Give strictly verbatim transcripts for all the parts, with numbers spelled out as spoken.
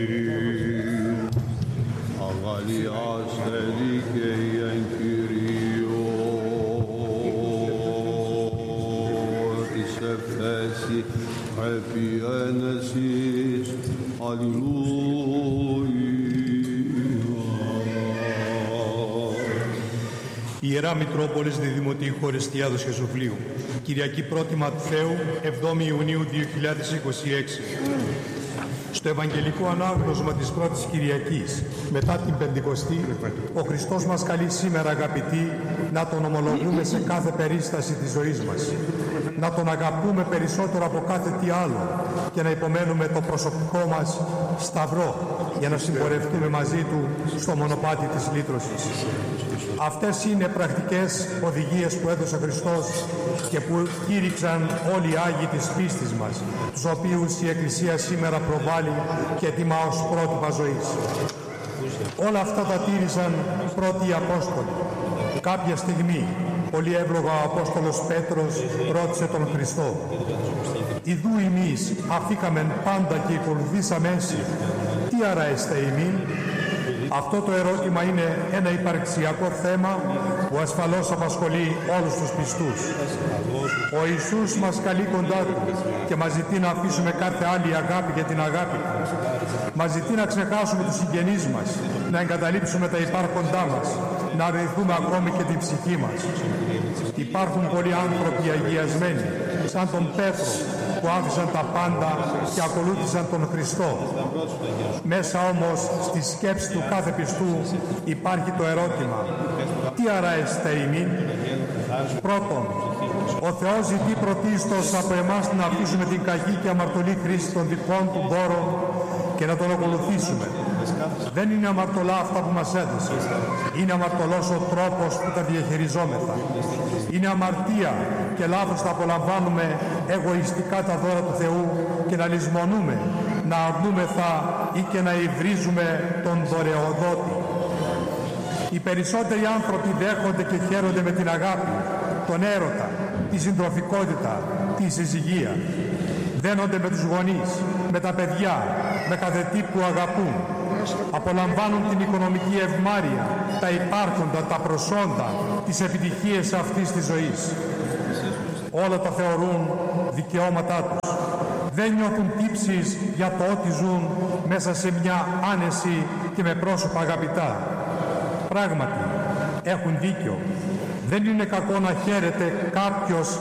Αγαλιάστε δίκαιοι εν Κυρίω, εις ευθέση επί ένεσης. Αλληλούια. Ιερά Μητρόπολης Διδημοτή Χωριστιάδος Χεσουφλίου, Κυριακή πρώτη Ματθαίου, εβδόμη Ιουνίου δύο χιλιάδες είκοσι έξι. Στο Ευαγγελικό Ανάγνωσμα της πρώτης Κυριακής, μετά την Πεντηκοστή, ο Χριστός μας καλεί σήμερα, αγαπητοί, να Τον ομολογούμε σε κάθε περίσταση της ζωής μας. Να Τον αγαπούμε περισσότερο από κάθε τι άλλο και να υπομένουμε το προσωπικό μας σταυρό για να συμπορευτούμε μαζί Του στο μονοπάτι της λύτρωσης. Αυτές είναι πρακτικές οδηγίες που έδωσε ο Χριστός και που κήρυξαν όλοι οι Άγιοι της πίστης μας, τους οποίους η Εκκλησία σήμερα προβάλλει και τιμά ως πρότυπα ζωής. Όλα αυτά τα τήρησαν πρώτοι οι Απόστολοι. Κάποια στιγμή, πολύ εύλογα ο Απόστολος Πέτρος ρώτησε τον Χριστό: «Ιδού εμείς αφήκαμεν πάντα και ακολουθήσαμε εσύ, τι άρα εστε ημίν?» Αυτό το ερώτημα είναι ένα υπαρξιακό θέμα που ασφαλώς απασχολεί όλους τους πιστούς. Ο Ιησούς μας καλεί κοντά Του και μας ζητεί να αφήσουμε κάθε άλλη αγάπη για την αγάπη Του. Μας ζητεί να ξεχάσουμε τους συγγενείς μας, να εγκαταλείψουμε τα υπάρχοντά μας, να αρνηθούμε ακόμη και την ψυχή μας. Υπάρχουν πολλοί άνθρωποι αγιασμένοι, σαν τον Πέτρο, που άφησαν τα πάντα και ακολούθησαν τον Χριστό. Μέσα όμως στη σκέψη του κάθε πιστού υπάρχει το ερώτημα: τι άρα εστε ημίν? Πρώτον, ο Θεός ζητεί πρωτίστως από εμάς να αφήσουμε την κακή και αμαρτωλή χρήση των δικών Του δώρων και να Τον ακολουθήσουμε. Δεν είναι αμαρτωλά αυτά που μας έδωσε. Είναι αμαρτωλός ο τρόπος που τα διαχειριζόμεθα. Είναι αμαρτία και λάθος να απολαμβάνουμε εγωιστικά τα δώρα του Θεού και να λησμονούμε, να αρνούμεθα ή και να υβρίζουμε τον δωρεοδότη. Οι περισσότεροι άνθρωποι δέχονται και χαίρονται με την αγάπη, τον έρωτα, τη συντροφικότητα, τη συζυγία. Δένονται με τους γονείς, με τα παιδιά, με κάθε τι που αγαπούν. Απολαμβάνουν την οικονομική ευμάρεια, τα υπάρχοντα, τα προσόντα, τις επιτυχίες αυτής της ζωής. Όλα τα θεωρούν δικαιώματά τους. Δεν νιώθουν τύψεις για το ότι ζουν μέσα σε μια άνεση και με πρόσωπα αγαπητά. Πράγματι, έχουν δίκιο. Δεν είναι κακό να χαίρεται κάποιος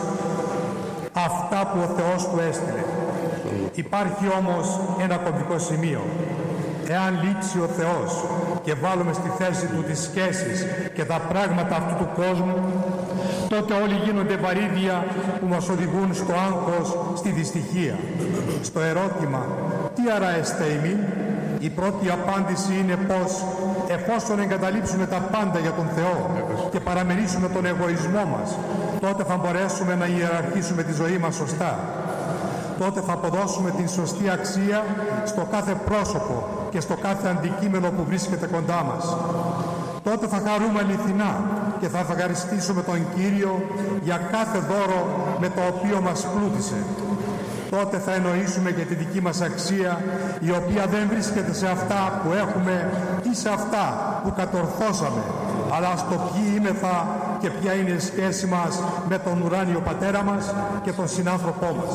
αυτά που ο Θεός του έστειλε. Υπάρχει όμως ένα κομβικό σημείο. Εάν λείψει ο Θεός και βάλουμε στη θέση Του τις σχέσεις και τα πράγματα αυτού του κόσμου, τότε όλοι γίνονται βαρύδια που μας οδηγούν στο άγχος, στη δυστυχία. Στο ερώτημα «Τι άρα εστε ημίν?» η πρώτη απάντηση είναι πως εφόσον εγκαταλείψουμε τα πάντα για τον Θεό και παραμερίσουμε τον εγωισμό μας, τότε θα μπορέσουμε να ιεραρχήσουμε τη ζωή μας σωστά. Τότε θα αποδώσουμε την σωστή αξία στο κάθε πρόσωπο και στο κάθε αντικείμενο που βρίσκεται κοντά μας. Τότε θα χαρούμε αληθινά και θα ευχαριστήσουμε τον Κύριο για κάθε δώρο με το οποίο μας πλούτησε. Τότε θα εννοήσουμε και τη δική μας αξία, η οποία δεν βρίσκεται σε αυτά που έχουμε ή σε αυτά που κατορθώσαμε, αλλά στο ποιοι είμεθα και ποια είναι η σχέση μας με τον ουράνιο Πατέρα μας και τον συνάνθρωπό μας.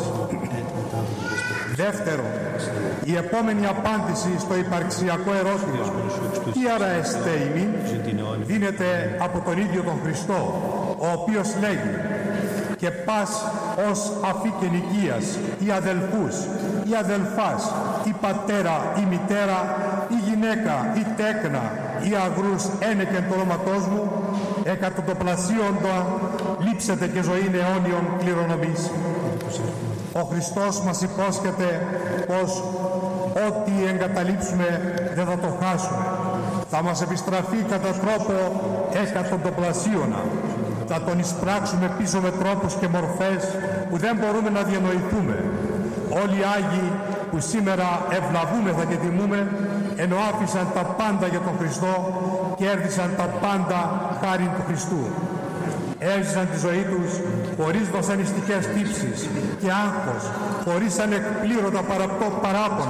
Δεύτερον, η επόμενη απάντηση στο υπαρξιακό ερώτημα «Τι άρα εστε ημίν?» δίνεται από τον ίδιο τον Χριστό, ο οποίος λέγει «Και πας ως αφή και νοικίας, ή αδελφούς, ή αδελφάς, ή πατέρα, ή μητέρα, ή γυναίκα, ή τέκνα, ή αγρούς ένεκεν το όνοματός μου, εκατοντοπλασίοντα λείψετε και ζωήν αιώνιον κληρονομήσει». Ο Χριστός μας υπόσχεται πως ό,τι εγκαταλείψουμε δεν θα το χάσουμε. Θα μας επιστραφεί κατά τρόπο εκατοντοπλασίωνα. Θα τον εισπράξουμε πίσω με τρόπους και μορφές που δεν μπορούμε να διανοηθούμε. Όλοι οι Άγιοι που σήμερα ευλαβούμεθα και τιμούμε, ενώ άφησαν τα πάντα για τον Χριστό, κέρδισαν τα πάντα χάριν του Χριστού. Έζησαν τη ζωή τους χωρίς βασανιστικές τύψεις και άγχος, χωρίς ανεκπλήρωτα παραπτώ παράπονα,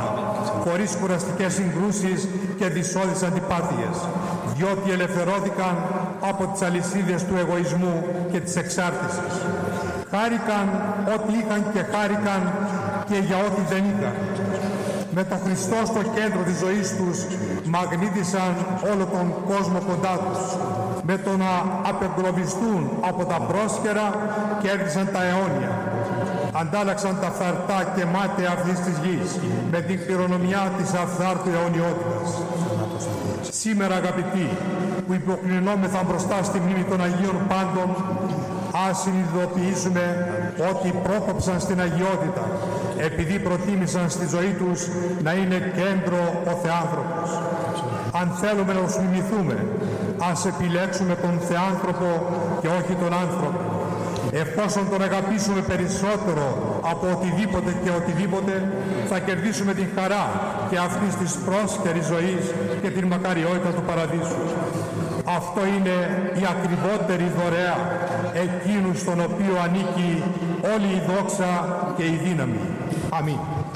χωρίς κουραστικές συγκρούσεις και δυσώδεις αντιπάθειες, διότι ελευθερώθηκαν από τις αλυσίδες του εγωισμού και της εξάρτησης. Χάρηκαν ό,τι είχαν και χάρηκαν και για ό,τι δεν είχαν. Με τον Χριστό στο κέντρο της ζωής τους μαγνήτησαν όλο τον κόσμο κοντά τους. Με το να απεγκλωβιστούν από τα πρόσχερα κέρδισαν τα αιώνια. Αντάλλαξαν τα φθαρτά και μάταια αυτής της γης με την κληρονομιά της αυθάρτου αιωνιότητας. Σήμερα, αγαπητοί, που υποκλεινόμεθα μπροστά στη μνήμη των Αγίων Πάντων, ας συνειδητοποιήσουμε ότι πρόκοψαν στην αγιότητα επειδή προτίμησαν στη ζωή τους να είναι κέντρο ο Θεάνθρωπος. Αν θέλουμε να τους μιμηθούμε, ας επιλέξουμε τον Θεάνθρωπο και όχι τον άνθρωπο. Εφόσον τον αγαπήσουμε περισσότερο από οτιδήποτε και οτιδήποτε, θα κερδίσουμε την χαρά και αυτής της πρόσχερης ζωής και την μακαριότητα του παραδείσου. Αυτό είναι η ακριβότερη δωρεά εκείνου στον οποίο ανήκει όλη η δόξα και η δύναμη. Αμήν.